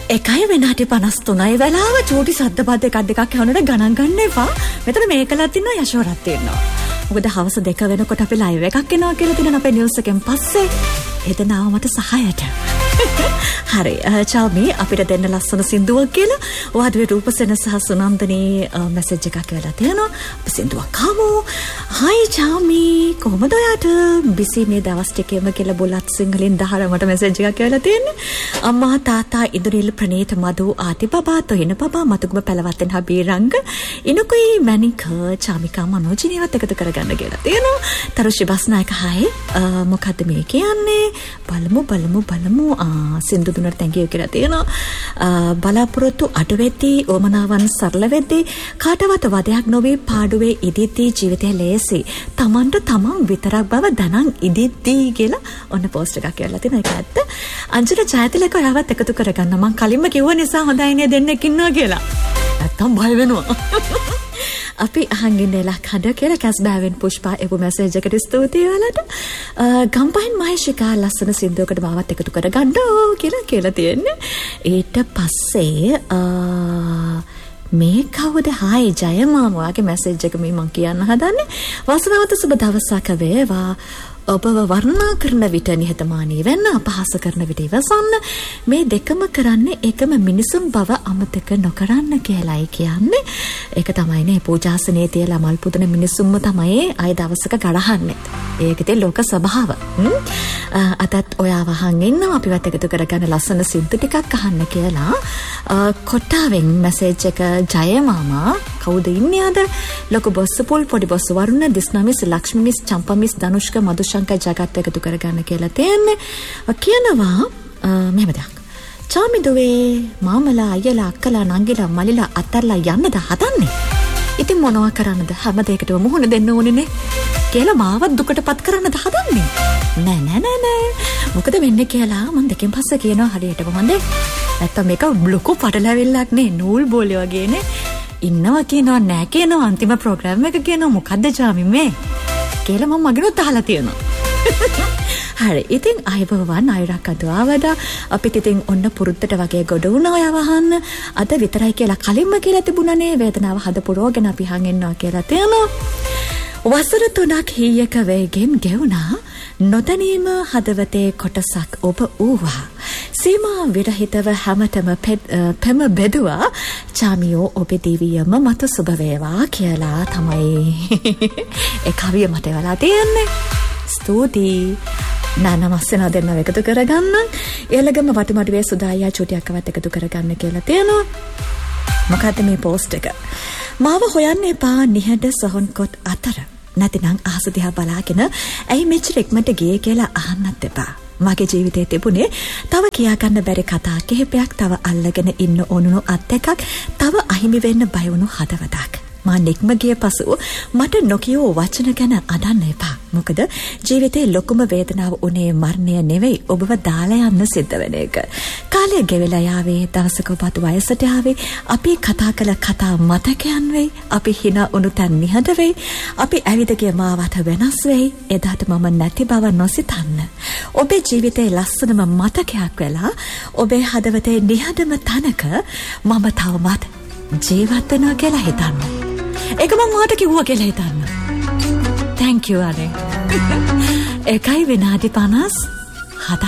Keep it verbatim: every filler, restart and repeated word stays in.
එකයි විනාඩි පනස් තුනයි වෙලාව චූටි සද්ද බද්ද එකක් දෙකක් ඇහුනට ගණන් ගන්න එපා. මෙතන මේකලත් ඉන්නවා යශෝරත් ඉන්නවා. මොකද හවස දෙක වෙනකොට අපි ලයිව් එකක් එනවා කියලා තියෙනවා අපේ නිවුස් එකෙන් පස්සේ. එතන ආව මට සහායට. හරි චාමි අපිට දෙන්න ලස්සන සින්දුවක් කියලා ඔයාගේ රූපසෙන සහ සුනන්දනේ මැසේජ් එකක් කියලා තියෙනවා. අපි සින්දුවක් අහමු. හයි චාමි කොහමද ඔයාට බිසි මේ දවස් ටිකේම කියලා බුලත් සිංහලෙන් දහලා මට මැසේජ් එකක් කියලා තියෙන්නේ. අම්මා තාත්තා ඉන්ද්‍රනිල් ප්‍රනීත මදු ආති බබා තොහින බබා මතුගම පැලවත්තෙන් හබීරංග ඉනුකුයි මැනික චාමිකා මනෝජිනීවත් එකතු කරගන්න කියලා තියෙනවා. තරුෂි බස්නායක හයි මොකද්ද මේ කියන්නේ බලමු බලමු බලමු සින්දු දුන්නට thank you කියලා තියෙනවා. බලාපොරොත්තු අඩු වෙද්දී ඕමනාවන් සරල වෙද්දී කාටවත් වදයක් නොවේ පාඩුවේ ඉදිද්දී ජීවිතය ලේසි. තමන්ට තමන් විතරක් බව දැනන් ඉදිද්දී කියලා ඔන්න පෝස්ට් එකක් කියලා තියෙනවා. ඒක ඇත්ත. අංජුල ජයතිලක ඔයාවත් එකතු කරගන්න. මම කලින්ම කිව්ව නිසා හොඳයි නේ දෙන්නෙක් ඉන්නවා කියලා. නැත්තම් බය වෙනවා. අපි අහන් ඉන්නේ ලක්හඬ කියලා කැස්බෑවෙන් පුෂ්පා එපු මැසේජ් එකට ස්තුතියි ඔයාලට. ගම්පහින් මහේෂිකා ලස්සන සින්දුවකට මාවත් එකතු කරගන්න කියලා කියලා තියෙන්නේ. ඊට පස්සේ මේ කවුද හායි ජයමාම ඔයාගේ මැසේජ් එක මේ මම කියන්න හදන්නේ. වසරවත සුබ දවසක් වේවා. ඔබව වර්ණනා කරන විට නිහතමානී වෙන්න අපහාස කරන විට ඉවසන්න මේ දෙකම කරන්නේ එකම මිනිසුන් බව අමතක නොකරන්න කියලායි කියන්නේ. ඒක තමයිනේ පූජාසනේ තියලා මල් පුදන මිනිසුන්ම තමයි අය දවසක ගලහන්නේ. ඒකේ ලෝක ස්වභාව. අතත් ඔයා වහන් ඉන්නවා අපිවත් එකතු කරගන්න ලස්සන සින්දු ටිකක් අහන්න කියලා. කොටාවෙන් මැසේජ් එක ජය මාමා කවුද ඉන්නේ අද? ලොකු බොස්ස පුල් පොඩි බොස්ස වරුණ දිස්නමිස් ලක්ෂ්මිමිස් චම්පමිස් ධනුෂ්ක මදුශංකර් ජගත් එකතු කරගන්න කියලා තියෙන්නේ. කියනවා මෙහෙම දෙයක්. චාමි දුවේ මාමලා අයියලා අක්කලා නංගිලා මලිලා අතරලා යන්නද හදන්නේ? ඉතින් මොනවා කරන්නද? හැම දෙයකටම මුහුණ දෙන්න ඕනේනේ. කියලා මාවත් දුකටපත් කරන්නද හදන්නේ? නෑ නෑ නෑ නෑ. මොකද වෙන්නේ කියලා මම දෙකෙන් පස්සේ කියනවා හරියටම හොඳේ. නැත්තම් මේක ලොකු පටලැවිල්ලක් නේ නූල් බෝලේ වගේනේ. ඉන්නවා කියනවා නෑ කියනවා අන්තිම ප්‍රෝග්‍රෑම් එක කියනවා මොකද්ද චාමි මේ කියලා මම මගෙනුත් අහලා තියෙනවා. හරි ඉතින් අයබෝවන් අයරක් අදවද අපිට ඉතින් ඔන්න පුරුද්දට වගේ ගොඩ වුණා ඔය වහන්න. අද විතරයි කියලා කලින්ම කියලා තිබුණනේ වේදනාව හද පුරවගෙන අපි හං එන්නවා කියලා තියෙනවා. වසර තුනක් හීයක වේගෙන් ගෙවුණා නොදැනීම හදවතේ කොටසක් ඔබ ඌවා. සීමා විරහිතව හැමතම පෙම බෙදුවා. චාමියෝ ඔබේ දිවියම මත සුබ වේවා කියලා තමයි ඒ කවිය මට වෙලා තියෙන්නේ. ස්තුතියි. නානමස්සන දෙන්න එකතු කරගන්න. එළගම වටමඩුවේ සුදායියා චුටියක්වත් එකතු කරගන්න කියලා තියෙනවා. මොකද්ද මේ පෝස්ට් එක? මාව හොයන්න එපා නිහඬ සොහොන්කොත් අතර. නැතිනම් අහස දිහා බලාගෙන ඇයි මෙච්චර ඉක්මනට ගියේ කියලා අහන්නත් එපා. මගේ ජීවිතේ තිබුණේ තව කියා ගන්න බැරි කතා කිහිපයක්, තව අල්ලගෙන ඉන්න ඕනුණු අත් එකක්, තව අහිමි වෙන්න බය වුණු හදවතක්. මා නික්ම ගිය පසු මට නොකියෝ වචන ගැන අඩන්න එපා. මොකද ජීවිතේ ලොකුම වේදනාව උනේ මරණය නෙවෙයි ඔබව දාලා යන්න සිද්ධ වෙන එක. කාලය ගෙවිලා යාවේ දවසක ඔබත් වයසට ආවේ. අපි කතා කළ කතා මතකයන් වෙයි. අපි hina උණු තන් නිහඬ වෙයි. අපි ඇවිද ගිය මාවත වෙනස් වෙයි. එදාට මම නැති බව නොසිතන්න. ඔබේ ජීවිතේ ලස්සනම මතකයක් වෙලා ඔබේ හදවතේ නිහඬම තනක මම තවමත් ජීවත් වෙනවා කියලා හිතන්න. ඒක මම ඔයාට කිව්වා කියලා හිතන්න. thank you අනේ. එකයි විනාඩි පනස්